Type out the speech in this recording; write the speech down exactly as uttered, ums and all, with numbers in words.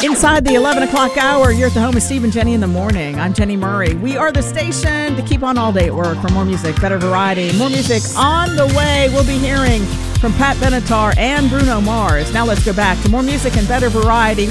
Inside the eleven o'clock hour, you're at the home of Steve and Jenny in the morning. I'm Jenny Murray. We are the station to keep on all day at work for more music, better variety, more music on the way. We'll be hearing from Pat Benatar and Bruno Mars. Now let's go back to more music and better variety.